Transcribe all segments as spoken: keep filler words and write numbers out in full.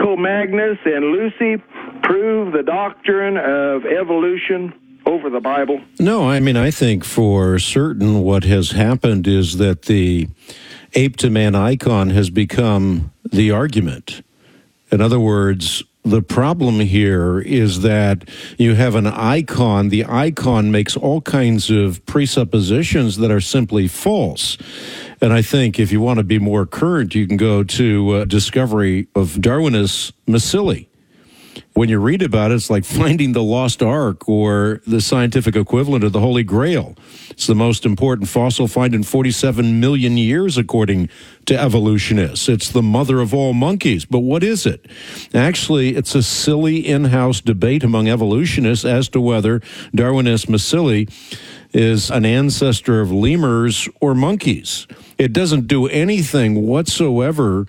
Cro-Magnus and Lucy prove the doctrine of evolution over the Bible? No, I mean, I think for certain what has happened is that the ape-to-man icon has become the argument. In other words, the problem here is that you have an icon. The icon makes all kinds of presuppositions that are simply false. And I think if you want to be more current, you can go to uh, Discovery of Darwinus Macilli. When you read about it, it's like finding the lost ark or the scientific equivalent of the Holy Grail. It's the most important fossil find in forty-seven million years, according to evolutionists. It's the mother of all monkeys. But what is it? Actually, it's a silly in-house debate among evolutionists as to whether Darwinus Macilli is an ancestor of lemurs or monkeys. It doesn't do anything whatsoever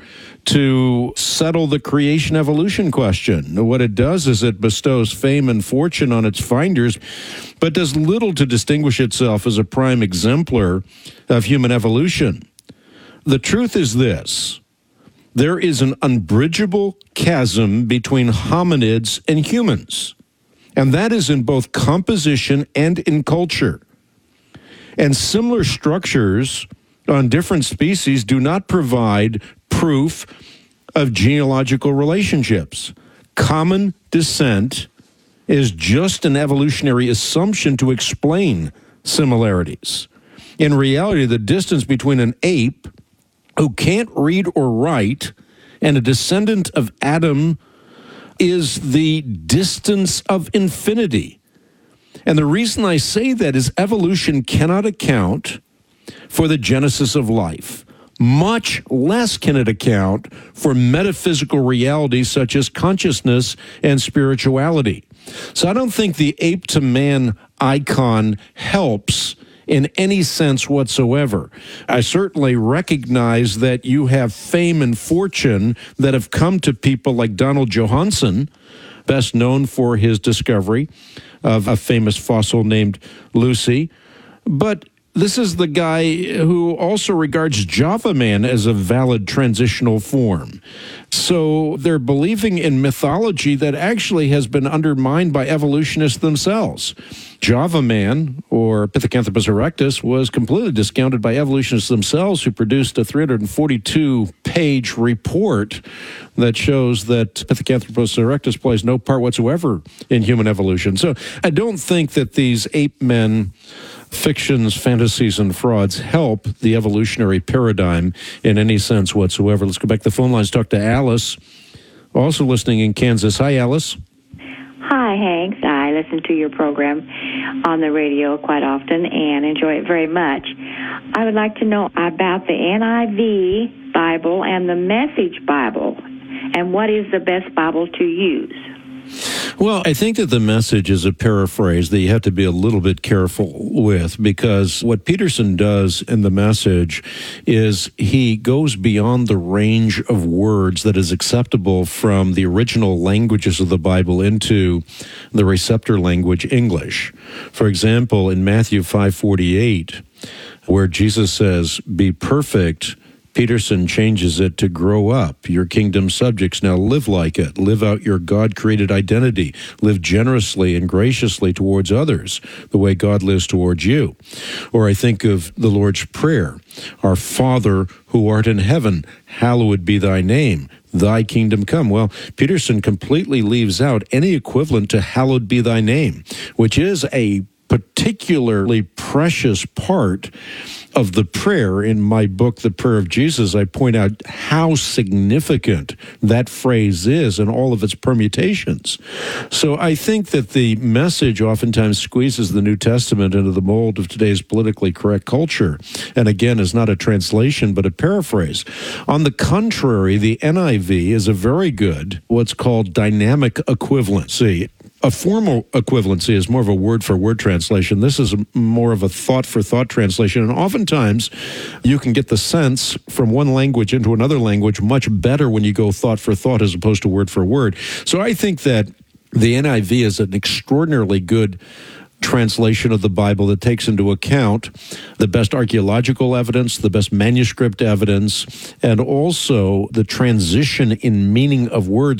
to settle the creation-evolution question. What it does is it bestows fame and fortune on its finders, but does little to distinguish itself as a prime exemplar of human evolution. The truth is this: there is an unbridgeable chasm between hominids and humans, and that is in both composition and in culture. And similar structures on different species do not provide proof of genealogical relationships. Common descent is just an evolutionary assumption to explain similarities. In reality, the distance between an ape who can't read or write and a descendant of Adam is the distance of infinity. And the reason I say that is evolution cannot account for the genesis of life. Much less can it account for metaphysical realities such as consciousness and spirituality. So I don't think the ape-to-man icon helps in any sense whatsoever. I certainly recognize that you have fame and fortune that have come to people like Donald Johanson, best known for his discovery of a famous fossil named Lucy. But this is the guy who also regards Java Man as a valid transitional form. So they're believing in mythology that actually has been undermined by evolutionists themselves. Java Man, or Pithecanthropus erectus, was completely discounted by evolutionists themselves, who produced a three hundred forty-two page report that shows that Pithecanthropus erectus plays no part whatsoever in human evolution. So I don't think that these ape men fictions, fantasies, and frauds help the evolutionary paradigm in any sense whatsoever. Let's go back to the phone lines, talk to Alice, also listening in Kansas. Hi, Alice. Hi, Hank. I listen to your program on the radio quite often and enjoy it very much. I would like to know about the N I V Bible and the Message Bible, and what is the best Bible to use? Well, I think that the Message is a paraphrase that you have to be a little bit careful with, because what Peterson does in the Message is he goes beyond the range of words that is acceptable from the original languages of the Bible into the receptor language, English. For example, in Matthew five forty-eight, where Jesus says, "Be perfect," Peterson changes it to "grow up. Your kingdom subjects now live like it. Live out your God-created identity. Live generously and graciously towards others, the way God lives towards you." Or I think of the Lord's Prayer, "Our Father who art in heaven, hallowed be thy name. Thy kingdom come." Well, Peterson completely leaves out any equivalent to "hallowed be thy name," which is a particularly precious part of the prayer. In my book, The Prayer of Jesus, I point out how significant that phrase is and all of its permutations. So I think that the Message oftentimes squeezes the New Testament into the mold of today's politically correct culture, and again is not a translation but a paraphrase. On the contrary, the N I V is a very good, what's called dynamic equivalency. A formal equivalency is more of a word-for-word translation. This is more of a thought-for-thought translation. And oftentimes, you can get the sense from one language into another language much better when you go thought-for-thought as opposed to word-for-word. So I think that the N I V is an extraordinarily good translation of the Bible that takes into account the best archaeological evidence, the best manuscript evidence, and also the transition in meaning of words